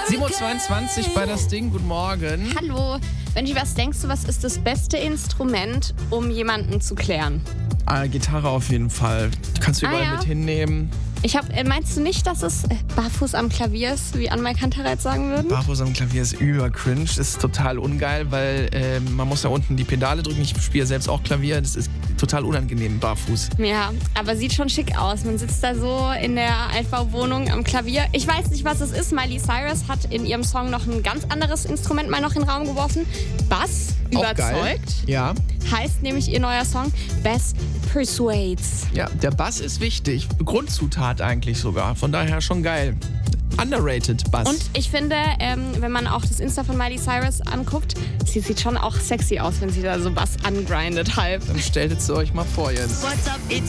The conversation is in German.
7.22 Uhr bei das Ding. Guten Morgen. Hallo. Wenn du was denkst, was ist das beste Instrument, um jemanden zu klären? Gitarre auf jeden Fall. Die kannst du überall mit hinnehmen. Meinst du nicht, dass es barfuß am Klavier ist, wie Anne Kantereit sagen würden? Barfuß am Klavier ist übercringe. Das ist total ungeil, weil man muss da unten die Pedale drücken. Ich spiele selbst auch Klavier. Das ist total unangenehm, barfuß. Ja, aber sieht schon schick aus. Man sitzt da so in der Altbauwohnung am Klavier. Ich weiß nicht, was es ist. Miley Cyrus hat in ihrem Song noch ein ganz anderes Instrument mal noch in den Raum geworfen. Bass, auch überzeugt. Geil. Ja. Heißt nämlich ihr neuer Song Bass Persuades. Ja, der Bass ist wichtig. Grundzutat eigentlich sogar. Von daher schon geil. Underrated Bass. Und ich finde, wenn man auch das Insta von Miley Cyrus anguckt, sie sieht schon auch sexy aus, wenn sie da so Bass angrindet halb. Dann stellt es euch mal vor jetzt. What's up, it's